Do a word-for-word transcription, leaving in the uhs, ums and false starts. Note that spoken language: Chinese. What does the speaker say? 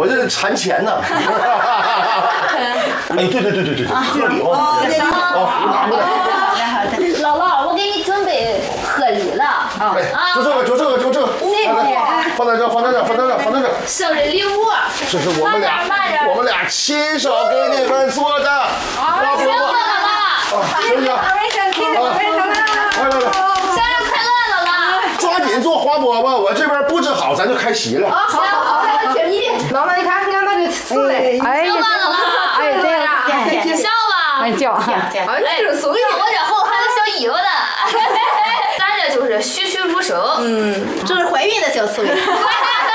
我这馋钱呢。哎，对对对对对对，贺礼哦，哦，拿过来。 好的好的， 姥姥，我给你准备贺礼了啊！ 哎，就这个，就这个，就这个，放在这，放在这，放在这，放在这。 生日礼物， 这是我们俩，我们俩亲手给你们做的。 啊，辛苦了啊，行行。 我也想听，我也想来来来， 生日快乐，姥姥！ 抓紧做花饽饽，我这边布置好，咱就开席了。 啊，好，好，我听你的。 姥姥，你看，你看那个刺嘞， 哎呀， 哎对了， 笑吧， 哎叫， 哎，这是送给你。 我这后还有小尾巴呢。咱这就是栩栩如生。 嗯，这是怀孕的小刺猬。